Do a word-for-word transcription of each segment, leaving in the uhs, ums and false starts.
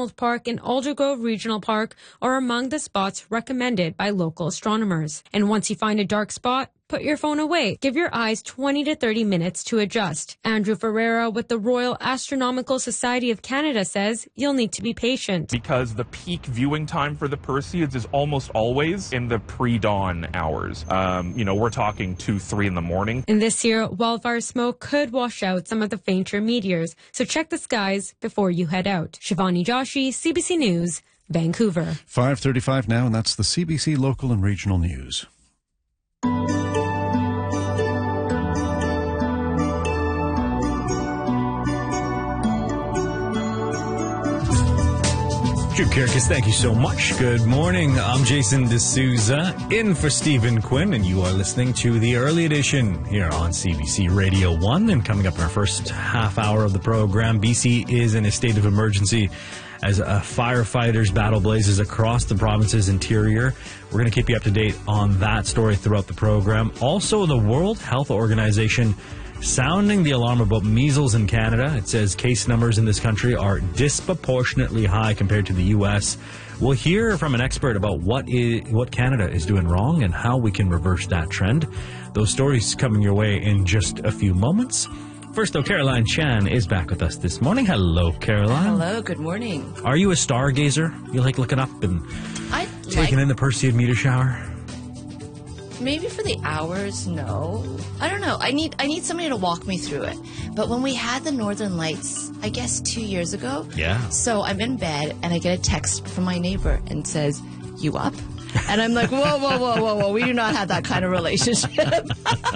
Arnold Park and Aldergrove Regional Park are among the spots recommended by local astronomers. And once you find a dark spot, put your phone away. Give your eyes twenty to thirty minutes to adjust. Andrew Ferreira with the Royal Astronomical Society of Canada says you'll need to be patient. Because the peak viewing time for the Perseids is almost always in the pre-dawn hours. Um, you know, we're talking two, three in the morning. And this year, wildfire smoke could wash out some of the fainter meteors, so check the skies before you head out. Shivani Joshi, C B C News, Vancouver. five thirty-five now, and that's the C B C local and regional news. Drew Kirkus, thank you so much. Good morning. I'm Jason D'Souza, in for Stephen Quinn, and you are listening to the early edition here on C B C Radio one. And coming up in our first half hour of the program, B C is in a state of emergency as uh, firefighters battle blazes across the province's interior. We're going to keep you up to date on that story throughout the program. Also, the World Health Organization sounding the alarm about measles in Canada. It says case numbers in this country are disproportionately high compared to the U S. We'll hear from an expert about what is, what Canada is doing wrong and how we can reverse that trend. Those stories coming your way in just a few moments. First, though, Caroline Chan is back with us this morning. Hello, Caroline. Hello, good morning. Are you a stargazer? You like looking up and I taking like, in the Perseid meteor shower? Maybe for the hours, no. I don't know. I need I need somebody to walk me through it. But when we had the Northern Lights, I guess two years ago. Yeah. So I'm in bed and I get a text from my neighbor and says, "You up?" And I'm like, whoa, whoa, whoa, whoa, whoa. We do not have that kind of relationship.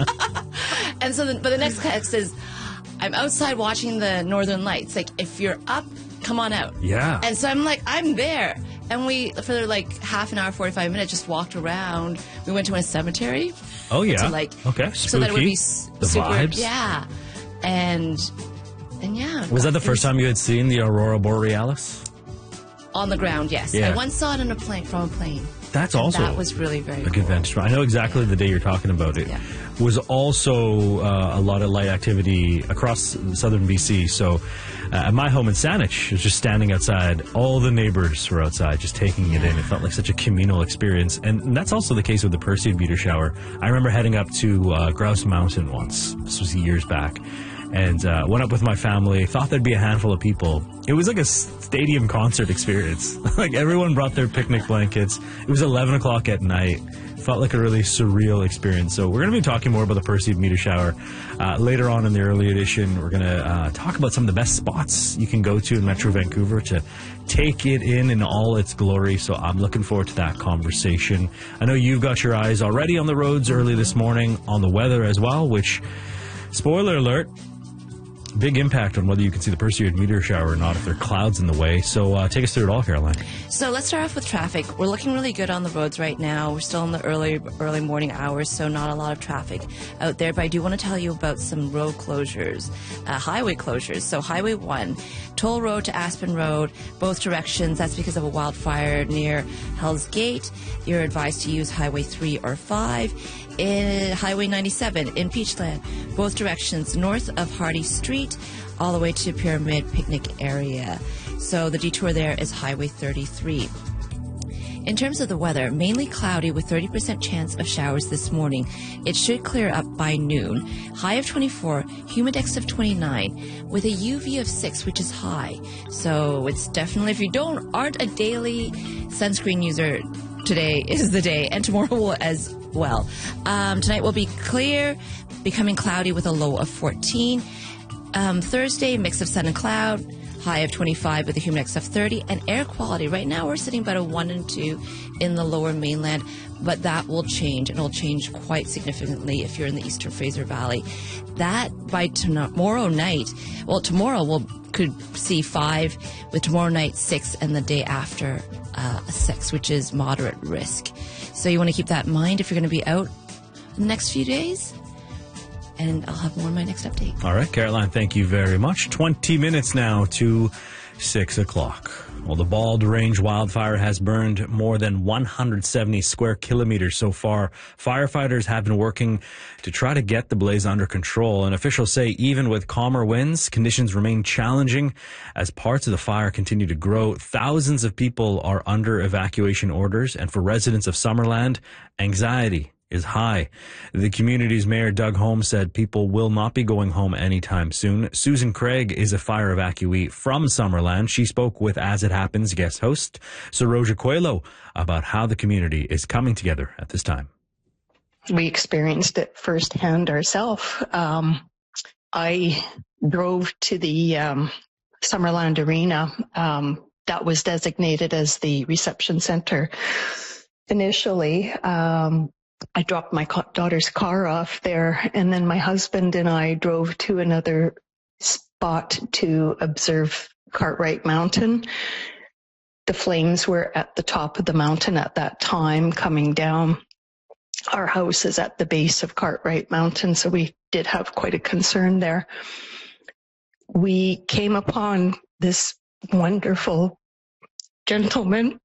And so, the, but the next text is, I'm outside watching the Northern Lights. Like, if you're up, come on out. Yeah. And so I'm like, I'm there. And we, for like half an hour, forty-five minutes, just walked around. We went to a cemetery. Oh, yeah. To like, okay. Spooky. So that it would be s- the super, vibes. Yeah. And, and yeah. Was that the first was, time you had seen the Aurora Borealis? On the ground, yes. Yeah. I once saw it on a plane, from a plane. That's And also that was really very a cool. good vantage point. I know exactly the day you're talking about it. Yeah. Was also uh, a lot of light activity across southern B C. So uh, at my home in Saanich, I was just standing outside. All the neighbors were outside just taking it in. It felt like such a communal experience. And that's also the case with the Perseid meteor shower. I remember heading up to uh, Grouse Mountain once. This was years back. And uh, went up with my family. Thought there'd be a handful of people. It was like a stadium concert experience. Like everyone brought their picnic blankets. It was eleven o'clock at night. Felt like a really surreal experience. So we're going to be talking more about the Perseid meteor shower uh, later on in the early edition. We're going to uh, talk about some of the best spots you can go to in Metro Vancouver to take it in in all its glory. So I'm looking forward to that conversation. I know you've got your eyes already on the roads early this morning, on the weather as well, which, spoiler alert, big impact on whether you can see the Perseid meteor shower or not if there are clouds in the way. So uh, take us through it all, Caroline. So let's start off with traffic. We're looking really good on the roads right now. We're still in the early early morning hours, so not a lot of traffic out there. But I do want to tell you about some road closures, uh, highway closures. So Highway one, Toll Road to Aspen Road, both directions. That's because of a wildfire near Hell's Gate. You're advised to use Highway three or five. In Highway ninety-seven in Peachland, both directions north of Hardy Street all the way to Pyramid Picnic area. So the detour there is Highway thirty-three. In terms of the weather, mainly cloudy with thirty percent chance of showers this morning. It should clear up by noon. High of twenty-four, humidex of twenty-nine, with a U V of six, which is high. So it's definitely, if you don't aren't a daily sunscreen user, today is the day, and tomorrow will as well. Um, tonight will be clear, becoming cloudy with a low of fourteen. Um, Thursday, mix of sun and cloud, high of twenty-five with a humidex of thirty. And air quality, right now we're sitting about a one and two in the lower mainland, but that will change, and it'll change quite significantly if you're in the Eastern Fraser Valley. That by tomorrow night, well, tomorrow we'll could see five, with tomorrow night six, and the day after uh, a six, which is moderate risk. So you want to keep that in mind if you're going to be out in the next few days. And I'll have more in my next update. All right, Caroline, thank you very much. twenty minutes now to six o'clock. Well, the Bald Range wildfire has burned more than one hundred seventy square kilometers so far. Firefighters have been working to try to get the blaze under control, and officials say even with calmer winds, conditions remain challenging as parts of the fire continue to grow. Thousands of people are under evacuation orders, and for residents of Summerland, anxiety is high. The community's mayor, Doug Holmes, said people will not be going home anytime soon. Susan Craig is a fire evacuee from Summerland. She spoke with As It Happens guest host Saroja Coelho about how the community is coming together at this time. We experienced it firsthand ourselves. Um, I drove to the um, Summerland Arena um, that was designated as the reception center initially. Um, I dropped my daughter's car off there, and then my husband and I drove to another spot to observe Cartwright Mountain. The flames were at the top of the mountain at that time, coming down. Our house is at the base of Cartwright Mountain, so we did have quite a concern there. We came upon this wonderful gentleman.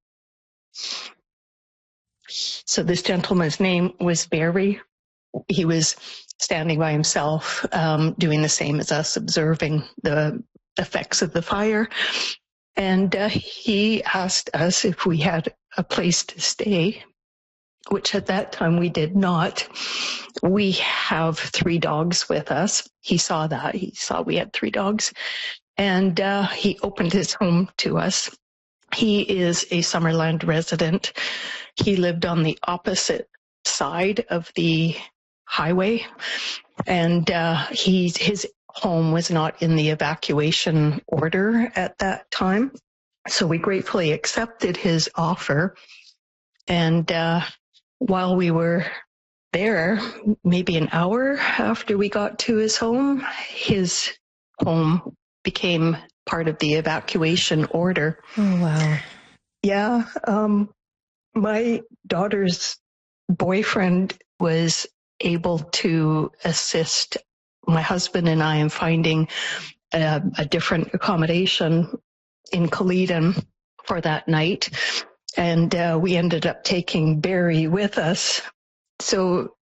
So this gentleman's name was Barry. He was standing by himself, um, doing the same as us, observing the effects of the fire. And uh, he asked us if we had a place to stay, which at that time we did not. We have three dogs with us. He saw that. He saw we had three dogs. And uh, he opened his home to us. He is a Summerland resident. He lived on the opposite side of the highway, and uh, he, his home was not in the evacuation order at that time. So we gratefully accepted his offer. And uh, while we were there, maybe an hour after we got to his home, his home became part of the evacuation order. Oh, wow. Yeah. Um, my daughter's boyfriend was able to assist my husband and I in finding a, a different accommodation in Caledon for that night. And uh, we ended up taking Barry with us. So,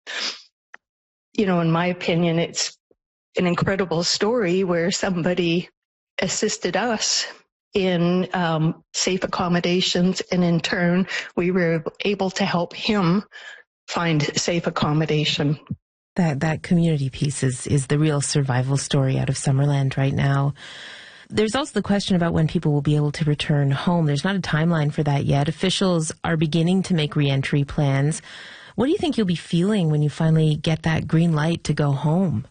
you know, in my opinion, it's an incredible story where somebody assisted us in um, safe accommodations, and in turn, we were able to help him find safe accommodation. That that community piece is, is the real survival story out of Summerland right now. There's also the question about when people will be able to return home. There's not a timeline for that yet. Officials are beginning to make reentry plans. What do you think you'll be feeling when you finally get that green light to go home?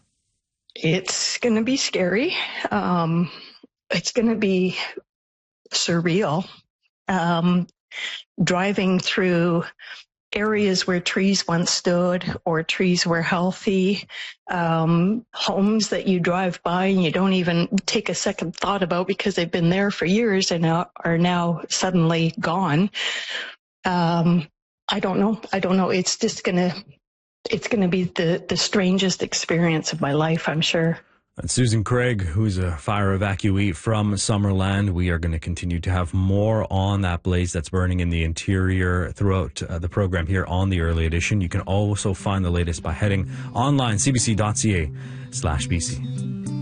It's going to be scary. Um, it's going to be surreal. Um, driving through areas where trees once stood or trees were healthy, um, homes that you drive by and you don't even take a second thought about because they've been there for years and now, are now suddenly gone. Um, I don't know. I don't know. It's just going to, it's going to be the, the strangest experience of my life, I'm sure. And Susan Craig, who's a fire evacuee from Summerland. We are going to continue to have more on that blaze that's burning in the interior throughout uh, the program here on the Early Edition. You can also find the latest by heading online, cbc.ca slash BC.